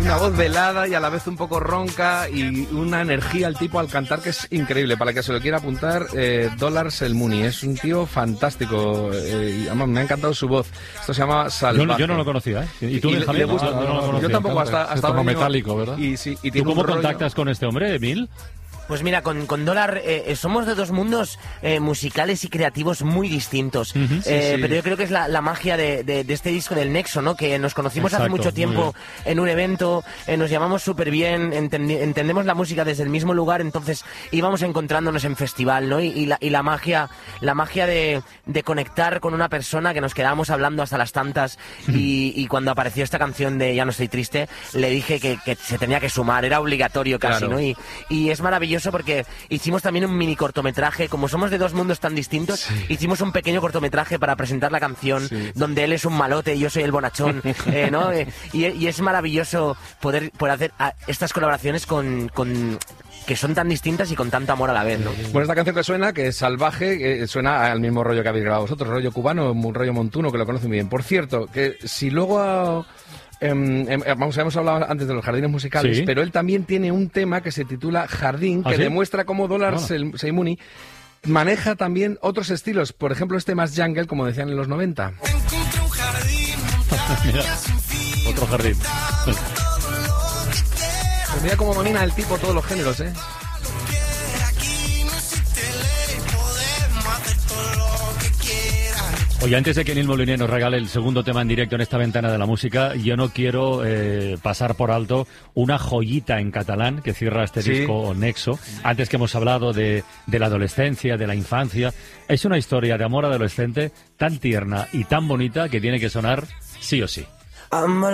una voz velada y a la vez un poco ronca y una energía al tipo al cantar que es increíble. Para el que se lo quiera apuntar, Dollars el Mooney. Es un tío fantástico. Y, además, me ha encantado su voz. Esto se llama Salvaje. Yo no lo conocía, ¿eh? ¿Y tú, Javier? No lo conocía. Yo tampoco, hasta tono metálico, ¿verdad? Y tiene ¿Tú cómo un rollo... contactas con este hombre, Emil? Pues mira, con Dólar somos de dos mundos musicales y creativos muy distintos. Pero yo creo que es la magia de este disco del Nexo, ¿no? Que nos conocimos hace mucho tiempo en un evento, nos llamamos súper bien, entendemos la música desde el mismo lugar, entonces íbamos encontrándonos en festival, ¿no? Y la magia de conectar con una persona que nos quedábamos hablando hasta las tantas y cuando apareció esta canción de Ya no estoy triste, le dije que se tenía que sumar, era obligatorio casi, claro. ¿no? Y es maravilloso porque hicimos también un mini cortometraje, como somos de dos mundos tan distintos, hicimos un pequeño cortometraje para presentar la canción, donde él es un malote y yo soy el bonachón, ¿no? Y es maravilloso poder hacer estas colaboraciones con que son tan distintas y con tanto amor a la vez, ¿no? Bueno, esta canción que suena, que es Salvaje, suena al mismo rollo que habéis grabado vosotros, rollo cubano, un rollo montuno, que lo conocen muy bien. Por cierto, que si luego... hemos hablado antes de los jardines musicales, pero él también tiene un tema que se titula Jardín, que demuestra cómo Dollars el Mooney maneja también otros estilos, por ejemplo este más jungle, como decían en los 90. Mira, otro jardín. Pues mira cómo domina el tipo todos los géneros, ¿eh? Oye, antes de que Nil Moliner nos regale el segundo tema en directo en esta ventana de la música, yo no quiero pasar por alto una joyita en catalán que cierra este disco Nexo. Antes que hemos hablado de la adolescencia, de la infancia, es una historia de amor adolescente tan tierna y tan bonita que tiene que sonar sí o sí.